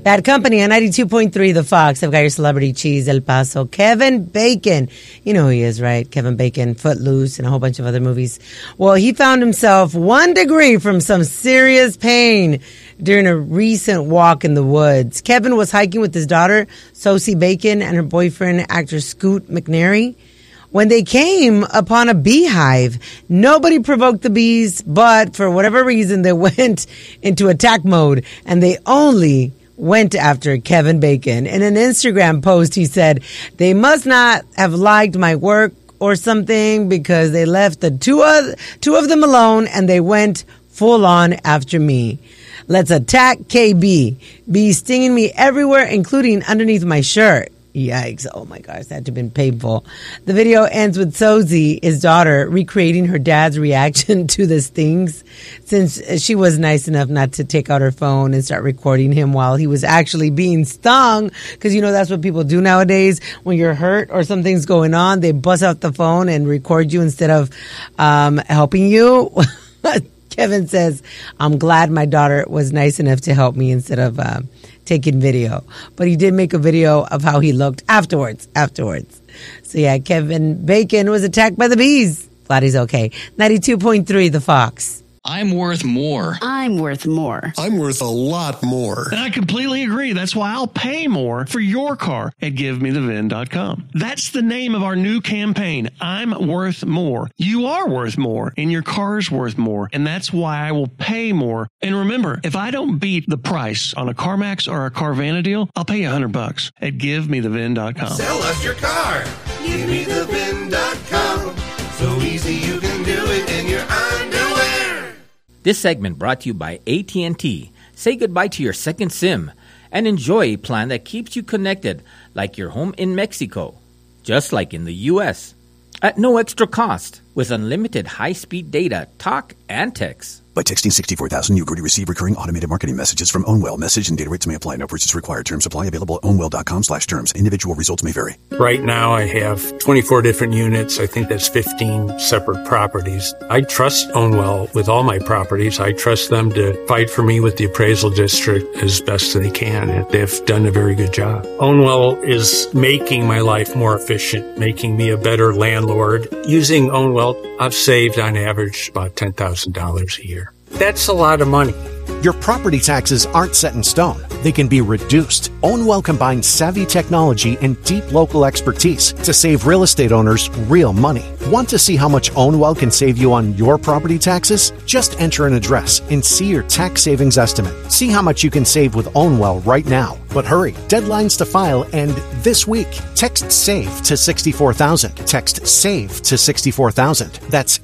Bad Company on 92.3 The Fox. I've got your celebrity cheese, El Paso. Kevin Bacon. You know who he is, right? Kevin Bacon, Footloose, and a whole bunch of other movies. Well, he found himself 1 degree from some serious pain during a recent walk in the woods. Kevin was hiking with his daughter, Sosie Bacon, and her boyfriend, actor Scoot McNairy, when they came upon a beehive. Nobody provoked the bees, but for whatever reason, they went into attack mode, and they only went after Kevin Bacon. In an Instagram post, he said, "They must not have liked my work or something because they left the two of them alone and they went full on after me. Let's attack KB. Bees stinging me everywhere, including underneath my shirt." Yikes. Oh my gosh, that had to have been painful. The video ends with Sosie, his daughter, recreating her dad's reaction to the stings, since she was nice enough not to take out her phone and start recording him while he was actually being stung. Because, you know, that's what people do nowadays. When you're hurt or something's going on, they bust out the phone and record you instead of helping you. Kevin says, "I'm glad my daughter was nice enough to help me instead of taking video." But he did make a video of how he looked afterwards. So yeah, Kevin Bacon was attacked by the bees. Glad he's okay. 92.3 The Fox. I'm worth more. I'm worth more. I'm worth a lot more. And I completely agree. That's why I'll pay more for your car at GiveMeTheVin.com. That's the name of our new campaign. I'm worth more. You are worth more, and your car's worth more. And that's why I will pay more. And remember, if I don't beat the price on a CarMax or a Carvana deal, I'll pay you $100 at GiveMeTheVin.com. Sell us your car. GiveMeTheVin.com. So easy you can do it in your underwear. This segment brought to you by AT&T. Say goodbye to your second SIM and enjoy a plan that keeps you connected like your home in Mexico, just like in the U.S., at no extra cost with unlimited high-speed data, talk, and text. By texting 64,000, you agree to receive recurring automated marketing messages from Ownwell. Message and data rates may apply. No purchase required. Terms apply. Available at ownwell.com/terms. Individual results may vary. Right now, I have 24 different units. I think that's 15 separate properties. I trust Ownwell with all my properties. I trust them to fight for me with the appraisal district as best they can. And they've done a very good job. Ownwell is making my life more efficient, making me a better landlord. Using Ownwell, I've saved on average about $10,000 a year. That's a lot of money. Your property taxes aren't set in stone. They can be reduced. Ownwell combines savvy technology and deep local expertise to save real estate owners real money. Want to see how much Ownwell can save you on your property taxes? Just enter an address and see your tax savings estimate. See how much you can save with Ownwell right now. But hurry, deadlines to file end this week. Text SAVE to 64,000. Text SAVE to 64,000. That's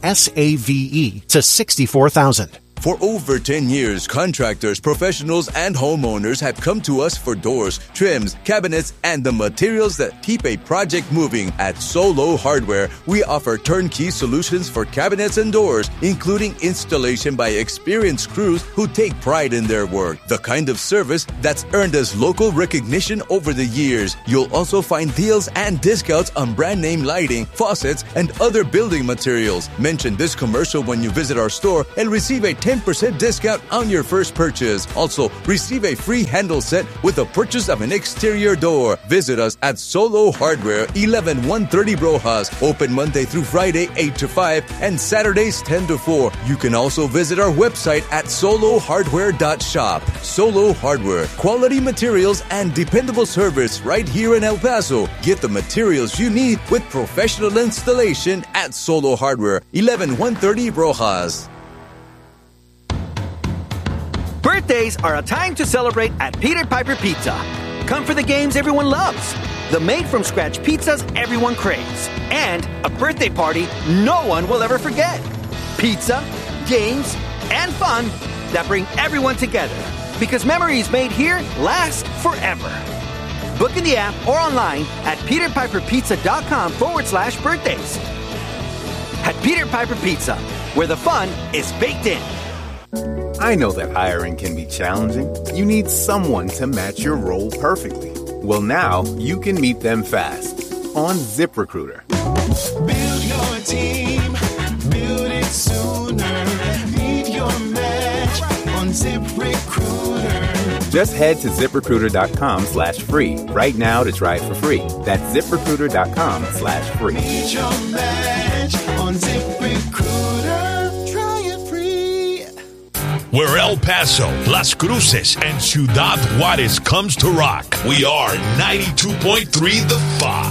SAVE to 64,000. For over 10 years, contractors, professionals, and homeowners have come to us for doors, trims, cabinets, and the materials that keep a project moving. At Solo Hardware, we offer turnkey solutions for cabinets and doors, including installation by experienced crews who take pride in their work. The kind of service that's earned us local recognition over the years. You'll also find deals and discounts on brand name lighting, faucets, and other building materials. Mention this commercial when you visit our store and receive a 10% discount on your first purchase. Also, receive a free handle set with the purchase of an exterior door. Visit us at Solo Hardware, 11130 Rojas. Open Monday through Friday, 8 to 5, and Saturdays, 10 to 4. You can also visit our website at solohardware.shop. Solo Hardware, quality materials and dependable service right here in El Paso. Get the materials you need with professional installation at Solo Hardware, 11130 Rojas. Birthdays are a time to celebrate at Peter Piper Pizza. Come for the games everyone loves, the made-from-scratch pizzas everyone craves, and a birthday party no one will ever forget. Pizza, games, and fun that bring everyone together, because memories made here last forever. Book in the app or online at peterpiperpizza.com/birthdays. At Peter Piper Pizza, where the fun is baked in. I know that hiring can be challenging. You need someone to match your role perfectly. Well, now you can meet them fast on ZipRecruiter. Build your team, build it sooner. Meet your match on ZipRecruiter. Just head to ZipRecruiter.com/free right now to try it for free. That's ZipRecruiter.com/free. Need your match on ZipRecruiter. Try it free. Where El Paso, Las Cruces, and Ciudad Juarez comes to rock, we are 92.3 The Fox.